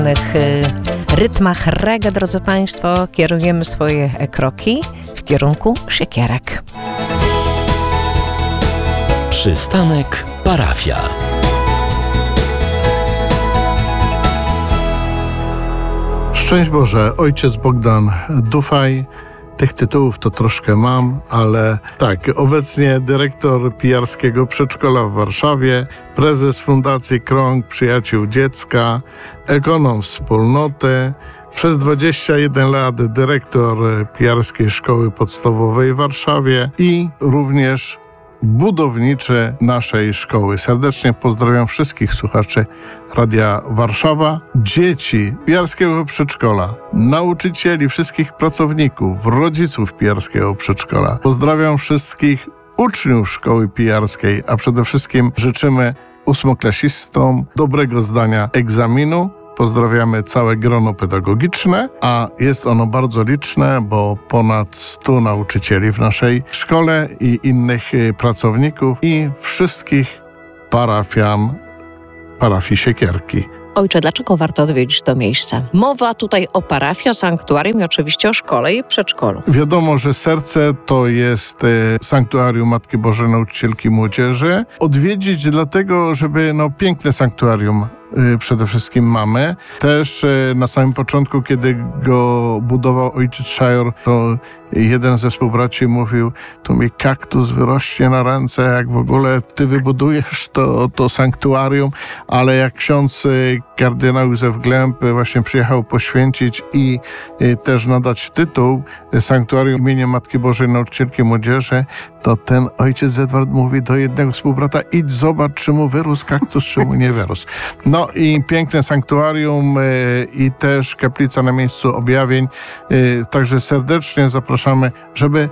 W rytmach reggae, drodzy Państwo, kierujemy swoje kroki w kierunku siekierek. Przystanek Parafia. Szczęść Boże, ojciec Bogdan Dufaj. Tych tytułów to troszkę mam, ale tak, obecnie dyrektor pijarskiego przedszkola w Warszawie, prezes Fundacji Krąg Przyjaciół Dziecka, ekonom wspólnoty, przez 21 lat dyrektor pijarskiej szkoły podstawowej w Warszawie i również budowniczy naszej szkoły. Serdecznie pozdrawiam wszystkich słuchaczy Radia Warszawa, dzieci pijarskiego przedszkola, nauczycieli, wszystkich pracowników, rodziców pijarskiego przedszkola. Pozdrawiam wszystkich uczniów szkoły pijarskiej, a przede wszystkim życzymy ósmoklasistom dobrego zdania egzaminu. Pozdrawiamy całe grono pedagogiczne, a jest ono bardzo liczne, bo ponad 100 nauczycieli w naszej szkole i innych pracowników i wszystkich parafian parafii Siekierki. Ojcze, dlaczego warto odwiedzić to miejsce? Mowa tutaj o parafii, o sanktuarium i oczywiście o szkole i przedszkolu. Wiadomo, że serce to jest sanktuarium Matki Bożej Nauczycielki Młodzieży. Odwiedzić dlatego, żeby piękne sanktuarium przede wszystkim mamy. Też na samym początku, kiedy go budował ojciec Szajor, to jeden ze współbraci mówił, tu mi kaktus wyrośnie na ręce, jak w ogóle ty wybudujesz to sanktuarium, ale jak ksiądz kardynał Józef Glęb właśnie przyjechał poświęcić i też nadać tytuł sanktuarium imieniem Matki Bożej Nauczycielki Młodzieży, to ten ojciec Edward mówi do jednego współbrata, idź zobacz, czy mu wyrósł kaktus, czy mu nie wyrósł. No i piękne sanktuarium i też kaplica na miejscu objawień. Także serdecznie zapraszamy, żeby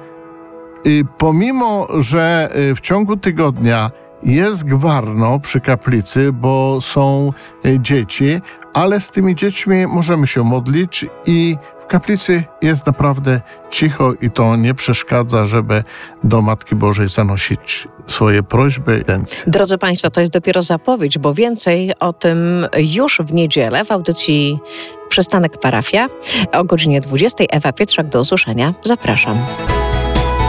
pomimo, że w ciągu tygodnia jest gwarno przy kaplicy, bo są dzieci, ale z tymi dziećmi możemy się modlić i w kaplicy jest naprawdę cicho i to nie przeszkadza, żeby do Matki Bożej zanosić swoje prośby. Drodzy Państwo, to jest dopiero zapowiedź, bo więcej o tym już w niedzielę w audycji Przystanek Parafia o godzinie 20. Ewa Pietrzak, do usłyszenia. Zapraszam.